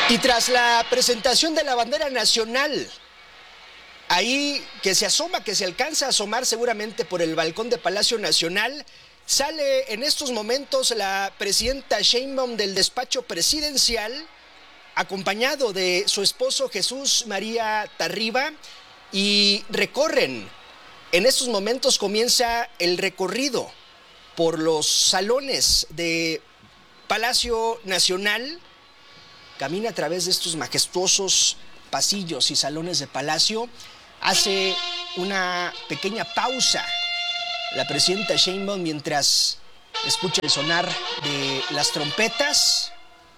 Y tras la presentación de la bandera nacional, ahí que se asoma, que se alcanza a asomar seguramente por el balcón de Palacio Nacional, sale en estos momentos la presidenta Sheinbaum del despacho presidencial, acompañado de su esposo Jesús María Tarriba, y recorren. En estos momentos comienza el recorrido por los salones de Palacio Nacional. Camina a través de estos majestuosos pasillos y salones de Palacio. Hace una pequeña pausa la presidenta Sheinbaum mientras escucha el sonar de las trompetas.